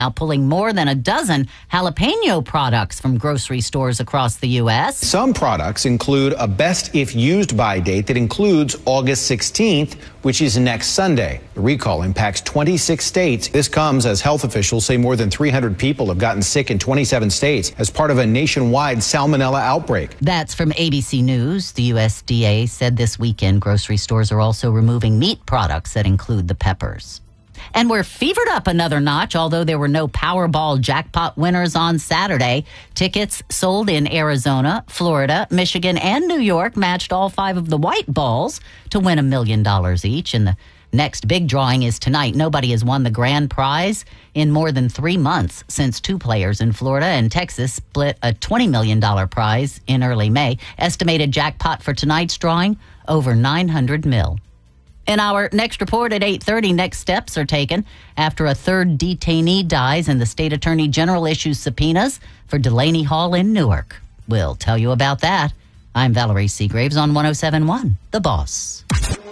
now pulling more than a dozen jalapeno products from grocery stores across the U.S. Some products include a best if used by date that includes August 16th, which is next Sunday. The recall impacts 26 states. This comes as health officials say more than 300 people have gotten sick in 27 states as part of a nationwide salmonella outbreak. That's from ABC News. The USDA said this weekend grocery stores are also removing meat products that include the peppers. And we're fevered up another notch, although there were no Powerball jackpot winners on Saturday. Tickets sold in Arizona, Florida, Michigan, and New York matched all 5 of the white balls to win $1 million each. And the next big drawing is tonight. Nobody has won the grand prize in more than 3 months since 2 players in Florida and Texas split a $20 million prize in early May. Estimated jackpot for tonight's drawing, over $900 million. In our next report at 8:30, next steps are taken after a third detainee dies and the state attorney general issues subpoenas for Delaney Hall in Newark. We'll tell you about that. I'm Valerie Seagraves on 107.1 The Boss.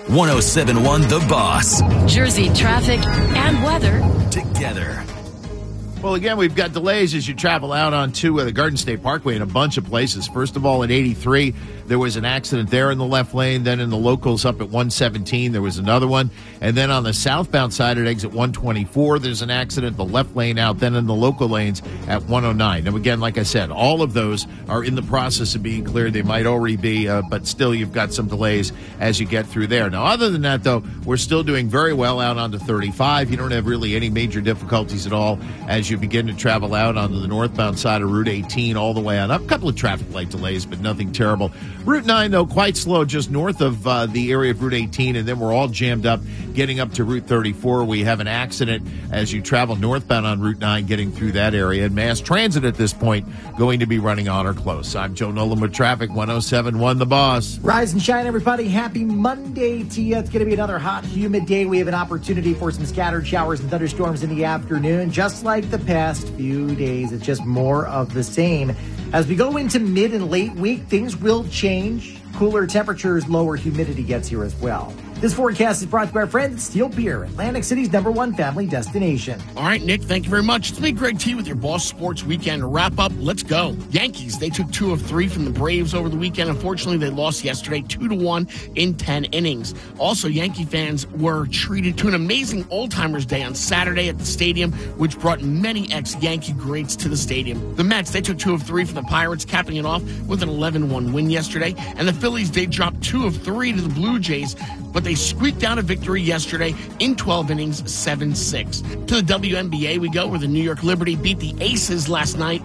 107.1 The Boss. Jersey traffic and weather together. Well, again, we've got delays as you travel out onto the Garden State Parkway in a bunch of places. First of all, at 83, there was an accident there in the left lane. Then in the locals up at 117, there was another one. And then on the southbound side at exit 124, there's an accident, the left lane out. Then in the local lanes at 109. And again, like I said, all of those are in the process of being cleared. They might already be, but still you've got some delays as you get through there. Now, other than that, though, we're still doing very well out onto 35. You don't have really any major difficulties at all as you begin to travel out onto the northbound side of Route 18 all the way on up. A couple of traffic light delays, but nothing terrible. Route 9, though, quite slow just north of the area of Route 18, and then we're all jammed up getting up to Route 34. We have an accident as you travel northbound on Route 9 getting through that area. And mass transit at this point going to be running on or close. I'm Joe Nolan with traffic, 107.1 The Boss. Rise and shine, everybody. Happy Monday to you. It's going to be another hot, humid day. We have an opportunity for some scattered showers and thunderstorms in the afternoon, just like the past few days. It's just more of the same. As we go into mid and late week, things will change. Cooler temperatures, lower humidity gets here as well. This forecast is brought to you by our friends at Steel Beer, Atlantic City's #1 family destination. All right, Nick, thank you very much. It's me, Greg T, with your Boss Sports Weekend wrap up. Let's go. Yankees, they took 2 of 3 from the Braves over the weekend. Unfortunately, they lost yesterday 2-1 in 10 innings. Also, Yankee fans were treated to an amazing Old-Timers Day on Saturday at the stadium, which brought many ex-Yankee greats to the stadium. The Mets, they took 2 of 3 from the Pirates, capping it off with an 11-1 win yesterday. And the Phillies, they dropped 2 of 3 to the Blue Jays, but they squeaked out a victory yesterday in 12 innings, 7-6. To the WNBA we go, where the New York Liberty beat the Aces last night,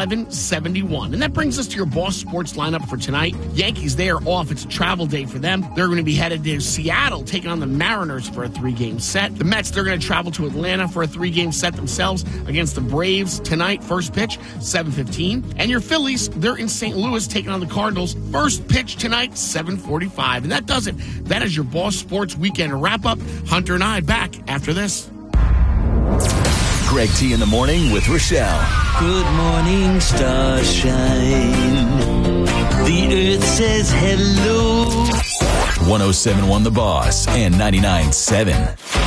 111-71. And that brings us to your Boss Sports lineup for tonight. Yankees, they are off. It's a travel day for them. They're going to be headed to Seattle, taking on the Mariners for a 3-game set. The Mets, they're going to travel to Atlanta for a 3-game set themselves against the Braves tonight. First pitch, 7:15. And your Phillies, they're in St. Louis taking on the Cardinals. First pitch tonight, 7:45. And that does it. That is your Boss Sports Weekend wrap-up. Hunter and I back after this. Greg T in the morning with Rochelle. Good morning, starshine. The earth says hello. 107.1 The Boss and 99.7